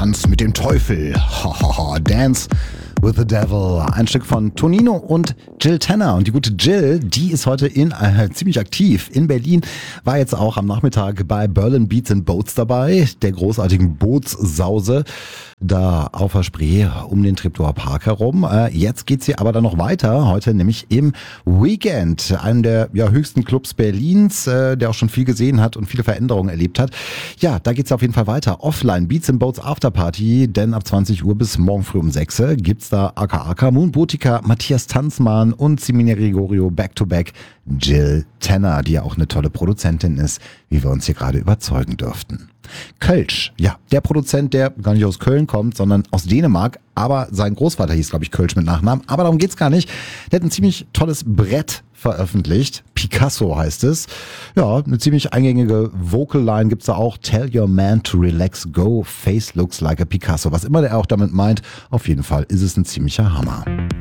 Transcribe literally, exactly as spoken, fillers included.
Tanz mit dem Teufel. Dance with the Devil. Ein Stück von Tonino und Jill Tenner. Und die gute Jill, die ist heute in, äh, ziemlich aktiv in Berlin, war jetzt auch am Nachmittag bei Berlin Beats and Boats dabei, der großartigen Bootssause da auf der Spree um den Treptower Park herum. Äh, jetzt geht's hier aber dann noch weiter, heute nämlich im Weekend, einem der ja, höchsten Clubs Berlins, äh, der auch schon viel gesehen hat und viele Veränderungen erlebt hat. Ja, da geht's auf jeden Fall weiter. Offline, Beats and Boats Afterparty, denn ab zwanzig Uhr bis morgen früh um sechs gibt's da Aka Aka, Moonbotica, Matthias Tanzmann und Simone Gregorio back-to-back Jill Tenner, die ja auch eine tolle Produzentin ist, wie wir uns hier gerade überzeugen dürften. Kölsch, ja, der Produzent, der gar nicht aus Köln kommt, sondern aus Dänemark, aber sein Großvater hieß, glaube ich, Kölsch mit Nachnamen, aber darum geht's gar nicht. Der hat ein ziemlich tolles Brett veröffentlicht, Picasso heißt es. Ja, eine ziemlich eingängige Vocal-Line gibt's da auch, Tell your man to relax, go, face looks like a Picasso. Was immer der auch damit meint, auf jeden Fall ist es ein ziemlicher Hammer.